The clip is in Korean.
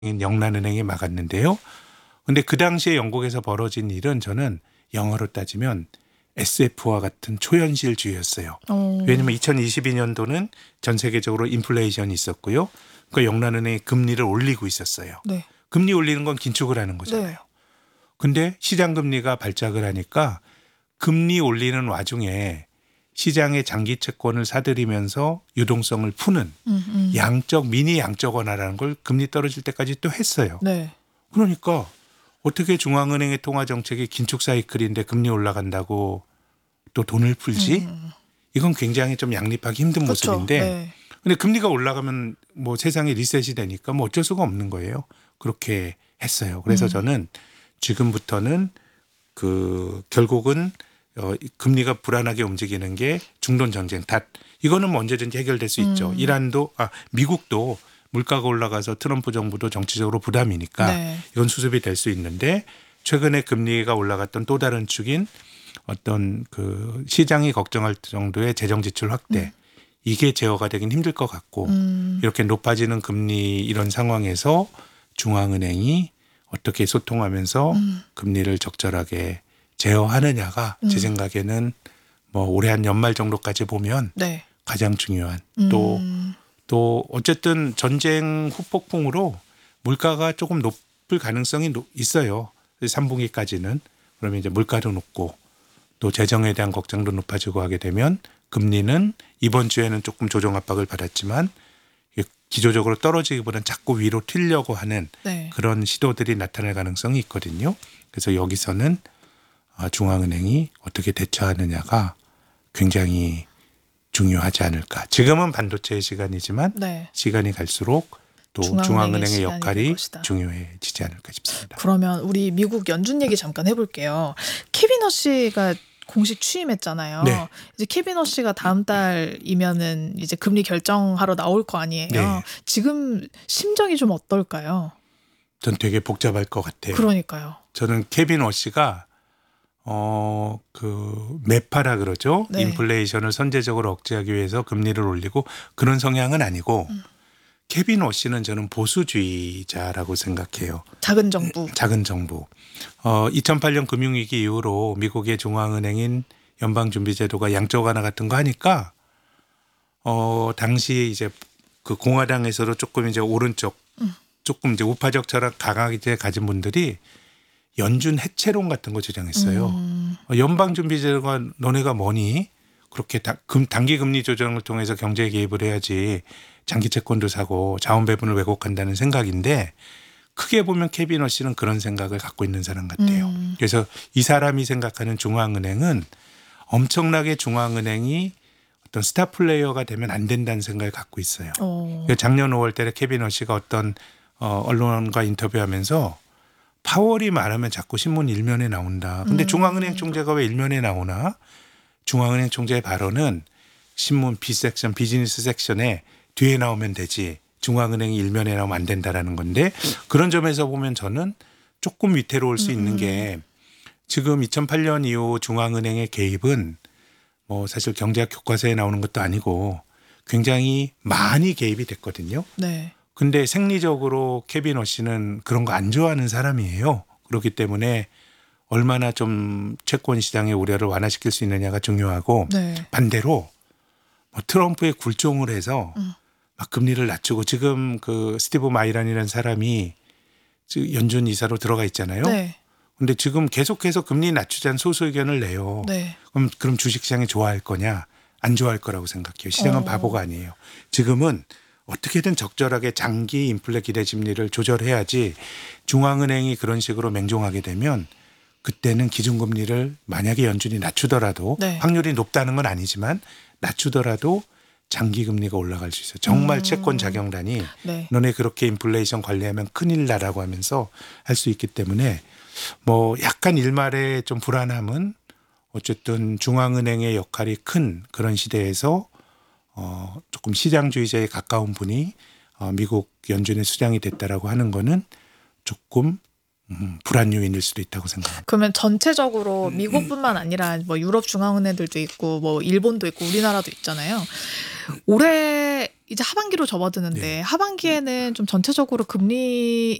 영란은행이 막았는데요. 근데 그 당시에 영국에서 벌어진 일은 저는 영어로 따지면 SF와 같은 초현실주의였어요. 왜냐하면 2022년도는 전 세계적으로 인플레이션이 있었고요. 그 영란은행이 금리를 올리고 있었어요. 네. 금리 올리는 건 긴축을 하는 거잖아요. 네. 근데 시장 금리가 발작을 하니까 금리 올리는 와중에 시장의 장기 채권을 사들이면서 유동성을 푸는 양적 미니 양적 완화라는 걸 금리 떨어질 때까지 또 했어요. 네. 그러니까 어떻게 중앙은행의 통화 정책이 긴축 사이클인데 금리 올라간다고 또 돈을 풀지? 이건 굉장히 좀 양립하기 힘든 그렇죠. 모습인데 네. 근데 금리가 올라가면 뭐 세상에 리셋이 되니까 뭐 어쩔 수가 없는 거예요. 그렇게 했어요. 그래서 저는 지금부터는 결국은 금리가 불안하게 움직이는 게 중동 전쟁 탓. 이거는 뭐 언제든지 해결될 수 있죠. 미국도 물가가 올라가서 트럼프 정부도 정치적으로 부담이니까 네. 이건 수습이 될 수 있는데 최근에 금리가 올라갔던 또 다른 축인 어떤 시장이 걱정할 정도의 재정 지출 확대. 이게 제어가 되긴 힘들 것 같고 이렇게 높아지는 금리 이런 상황에서 중앙은행이 어떻게 소통하면서 금리를 적절하게 제어하느냐가 제 생각에는 뭐 올해 한 연말 정도까지 보면 네. 가장 중요한 또 어쨌든 전쟁 후폭풍으로 물가가 조금 높을 가능성이 있어요. 3분기까지는. 그러면 이제 물가도 높고 또 재정에 대한 걱정도 높아지고 하게 되면 금리는 이번 주에는 조금 조정 압박을 받았지만 기조적으로 떨어지기보다는 자꾸 위로 튀려고 하는 네. 그런 시도들이 나타날 가능성이 있거든요. 그래서 여기서는 중앙은행이 어떻게 대처하느냐가 굉장히 중요하지 않을까. 지금은 반도체의 시간이지만 네. 시간이 갈수록 또 중앙은행의 중앙은행의 시간이 역할이 될 것이다. 중요해지지 않을까 싶습니다. 그러면 우리 미국 연준 얘기 잠깐 해볼게요. 케빈 허씨가 공식 취임했잖아요. 네. 이제 케빈 허씨가 다음 달이면은 이제 금리 결정하러 나올 거 아니에요. 네. 지금 심정이 좀 어떨까요? 전 되게 복잡할 것 같아요. 그러니까요. 저는 케빈 워시가 매파라 그러죠. 네. 인플레이션을 선제적으로 억제하기 위해서 금리를 올리고 그런 성향은 아니고 케빈 워시는 저는 보수주의자라고 생각해요. 작은 정부. 작은 정부. 2008년 금융위기 이후로 미국의 중앙은행인 연방준비제도가 양적 완화 같은 거 하니까 당시 이제 그 공화당에서도 조금 이제 오른쪽 조금 이제 우파적 철학 강하게 가진 분들이 연준 해체론 같은 거 주장했어요. 연방준비제도가 너네가 뭐니? 그렇게 단기 금리 조정을 통해서 경제에 개입을 해야지 장기 채권도 사고 자원 배분을 왜곡한다는 생각인데 크게 보면 케빈 허씨는 그런 생각을 갖고 있는 사람 같아요. 그래서 이 사람이 생각하는 중앙은행은 엄청나게 중앙은행이 어떤 스타 플레이어가 되면 안 된다는 생각을 갖고 있어요. 작년 5월 달에 케빈 허씨가 어떤 언론과 인터뷰하면서 파월이 말하면 자꾸 신문 일면에 나온다. 근데 중앙은행 총재가 왜 일면에 나오나? 중앙은행 총재의 발언은 신문 B섹션, 비즈니스 섹션에 뒤에 나오면 되지. 중앙은행이 일면에 나오면 안 된다라는 건데 그런 점에서 보면 저는 조금 위태로울 수 있는 게 지금 2008년 이후 중앙은행의 개입은 뭐 사실 경제학 교과서에 나오는 것도 아니고 굉장히 많이 개입이 됐거든요. 네. 근데 생리적으로 케빈 허씨는 그런 거 안 좋아하는 사람이에요. 그렇기 때문에 얼마나 좀 채권 시장의 우려를 완화시킬 수 있느냐가 중요하고 네. 반대로 트럼프에 굴종을 해서 막 금리를 낮추고 지금 스티브 마이런이라는 사람이 연준 이사로 들어가 있잖아요. 네. 근데 지금 계속해서 금리 낮추자는 소수 의견을 내요. 네. 그럼 주식시장이 좋아할 거냐? 안 좋아할 거라고 생각해요. 시장은 바보가 아니에요. 지금은 어떻게든 적절하게 장기 인플레 기대 심리를 조절해야지 중앙은행이 그런 식으로 맹종하게 되면 그때는 기준금리를 만약에 연준이 낮추더라도 네. 확률이 높다는 건 아니지만 낮추더라도 장기 금리가 올라갈 수 있어요. 정말 채권 자경단이 네. 너네 그렇게 인플레이션 관리하면 큰일 나라고 하면서 할 수 있기 때문에 뭐 약간 일말의 좀 불안함은 어쨌든 중앙은행의 역할이 큰 그런 시대에서 조금 시장주의자에 가까운 분이 미국 연준의 수장이 됐다라고 하는 거는 조금 불안 요인일 수도 있다고 생각합니다. 그러면 전체적으로 미국뿐만 아니라 뭐 유럽 중앙은행들도 있고 뭐 일본도 있고 우리나라도 있잖아요. 올해 이제 하반기로 접어드는데 네. 하반기에는 좀 전체적으로 금리